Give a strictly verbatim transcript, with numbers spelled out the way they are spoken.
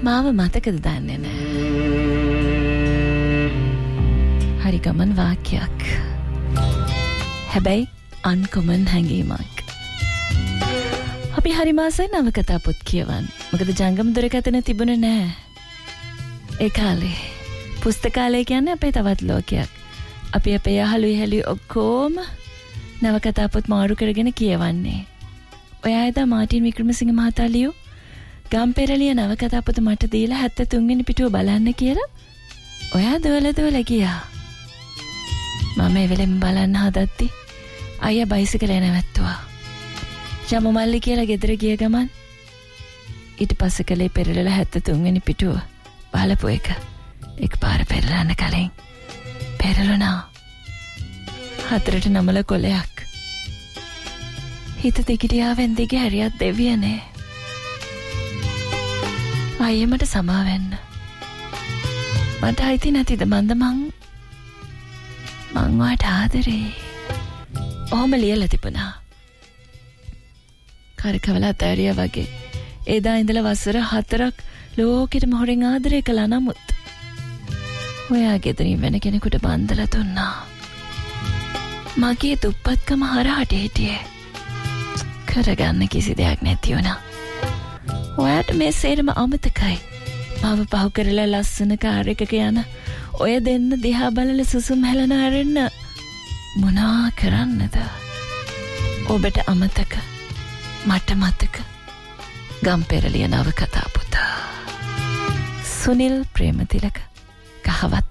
මාව මතකද දන්නේ නැහැ. හරි ගමන් වාක්‍යයක්. හැබැයි අන්කොමන් හැඟීමක්. අපි හරි මාසයි නවකතා පොත් කියවන්න. මොකද ජංගම දුරකථන තිබුණේ නැහැ. ඒ කාලේ පුස්තකාලය කියන්නේ අපේ තවත් ලෝකයක්. අපි අපේ යහළු ඉහළු ඔක්කොම නවකතා පොත් මාරු කරගෙන කියවන්නේ. ඔයා එදා මාටින් වික්‍රමසිංහ මහතා ලියු ගම්පෙරළිය නවකතා පොත මට දීලා හැත්තෑ තුන් වෙනි පිටුව බලන්න කියලා ඔයා දුවලා දුවලා ගියා. මම ඒ වෙලෙම බලන්න හදද්දි අයියා බයිසිකලේ නැවැත්තුවා. යමු මල්ලි කියලා ගෙදර ගිය ගමන් ඊට පස්සේ කලේ පෙරළලා හැත්තෑ තුන් වෙනි පිටුව බලපු එක එකපාර පෙරලන්න කලින් පෙරළුණා. හතරට නමල කොලයක්. හිත දෙගිඩියාවෙන් දිගේ හැරියත් දෙවියනේ. අයියා මට සමා වෙන්න. මට අයිති නැතිද මන්ද මං මං වාට ආදරේ. ඔහොම ලියලා තිබුණා. කරකවලා තෑරියා වගේ. එදා ඉඳලා වසර හතරක් ලෝකෙටම හොරෙන් ආදරේ කළා නමුත් ඔයා ගෙදරින් වෙන කෙනෙකුට බන්දලා දුන්නා. මගේ දුප්පත්කම හරහට හිටියේ. කරගන්න කිසි දෙයක් නැති වුණා. ඔයාට මේ සේරම අමතකයි. මාව පහු කරලා ලස්සන කාර් එකක යන ඔය දෙන්න දිහා බලලා සුසුම් හැලන හැරෙන්න මොනා කරන්නද? ඔබට අමතක මට මතක ගම්පෙරළිය නවකතා පොත. සුනිල් ප්‍රේමතිලක කහවත්